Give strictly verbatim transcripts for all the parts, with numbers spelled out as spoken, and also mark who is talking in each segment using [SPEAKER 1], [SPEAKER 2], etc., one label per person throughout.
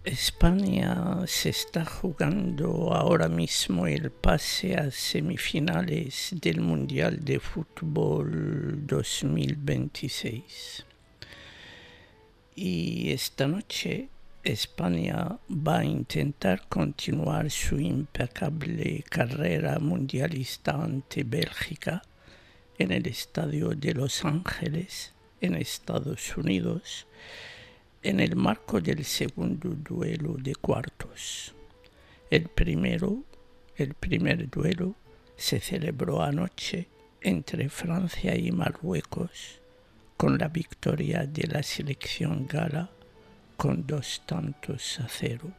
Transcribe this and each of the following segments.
[SPEAKER 1] España se está jugando ahora mismo el pase a semifinales del Mundial de Fútbol dos mil veintiséis. Y esta noche España va a intentar continuar su impecable carrera mundialista ante Bélgica en el estadio de Los Ángeles, en Estados Unidos, en el marco del segundo duelo de cuartos. El primero, el primer duelo se celebró anoche entre Francia y Marruecos, con la victoria de la selección gala con dos tantos a cero.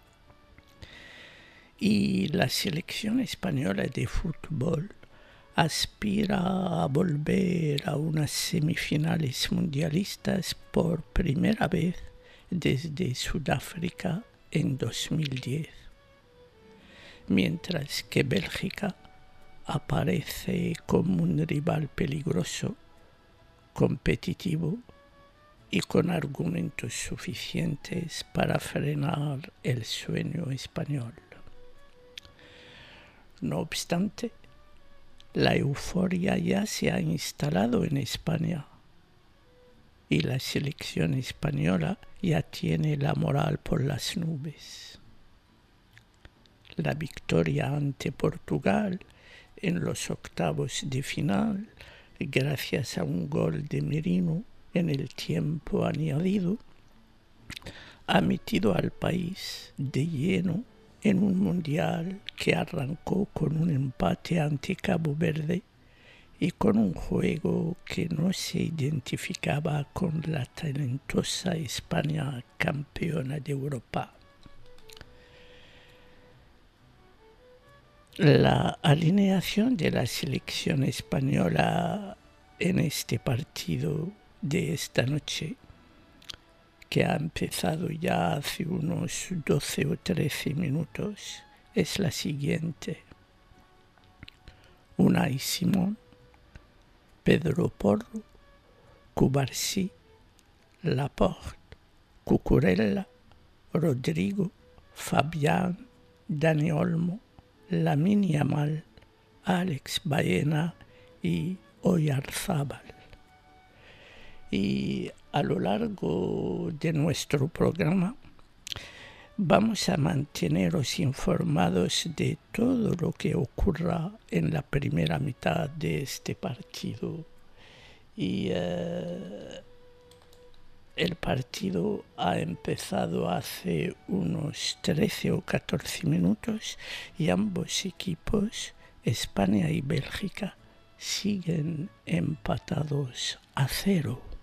[SPEAKER 1] Y la selección española de fútbol aspira a volver a unas semifinales mundialistas por primera vez desde Sudáfrica en dos mil diez, mientras que Bélgica aparece como un rival peligroso, competitivo y con argumentos suficientes para frenar el sueño español. No obstante, la euforia ya se ha instalado en España y la selección española ya tiene la moral por las nubes. La victoria ante Portugal en los octavos de final, gracias a un gol de Merino en el tiempo añadido, ha metido al país de lleno en un mundial que arrancó con un empate ante Cabo Verde y con un juego que no se identificaba con la talentosa España campeona de Europa. La alineación de la selección española en este partido de esta noche, que ha empezado ya hace unos doce o trece minutos, es la siguiente: Unai Simón, Pedro Porro, Cubarsí, Laporte, Cucurella, Rodrigo, Fabián, Dani Olmo, Lamine Yamal, Alex Baena y Oyarzábal. Y a lo largo de nuestro programa vamos a manteneros informados de todo lo que ocurra en la primera mitad de este partido. Y uh, el partido ha empezado hace unos trece o catorce minutos y ambos equipos, España y Bélgica, siguen empatados a cero.